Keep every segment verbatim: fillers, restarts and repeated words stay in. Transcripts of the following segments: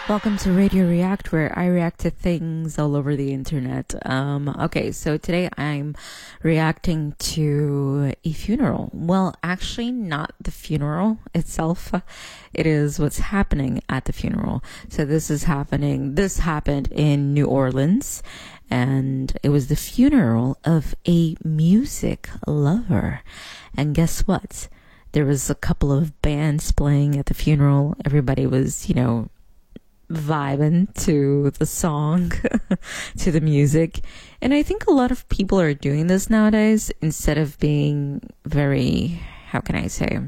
Welcome to Radio React, where I react to things all over the internet. Um, okay, so today I'm reacting to a funeral. Well, actually not the funeral itself. It is what's happening at the funeral. So this is happening, this happened in New Orleans, and it was the funeral of a music lover. And guess what? There was a couple of bands playing at the funeral. Everybody was, you know, vibing to the song, to the music. And I think a lot of people are doing this nowadays instead of being very, how can I say,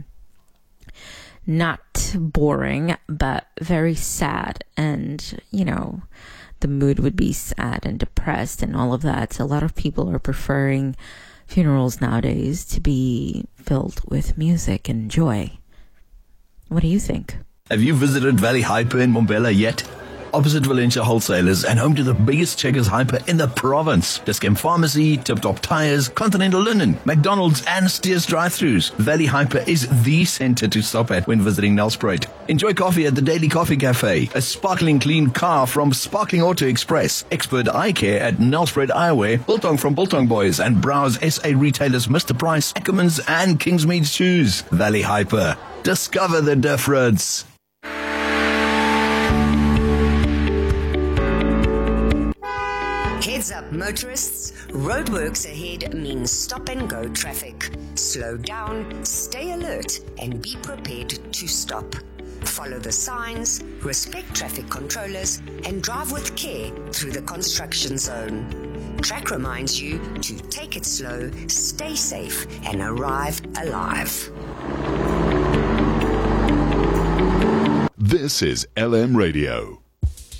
not boring, but very sad. And, you know, the mood would be sad and depressed and all of that. So a lot of people are preferring funerals nowadays to be filled with music and joy. What do you think? Have you visited Valley Hyper in Mbombela yet? Opposite Valencia Wholesalers and home to the biggest Checkers Hyper in the province. Discount Pharmacy, Tip Top Tires, Continental Linen, McDonald's and Steers drive-thrus. Valley Hyper is the center to stop at when visiting Nelspruit. Enjoy coffee at the Daily Coffee Cafe, a sparkling clean car from Sparkling Auto Express, expert eye care at Nelspruit Eyewear, Biltong from Biltong Boys, and browse S A retailers Mister Price, Ackermans and Kingsmead Shoes. Valley Hyper. Discover the difference. Heads up, motorists. Roadworks ahead means stop and go traffic. Slow down, stay alert, and be prepared to stop. Follow the signs, respect traffic controllers, and drive with care through the construction zone. Track reminds you to take it slow, stay safe, and arrive alive. This is L M Radio.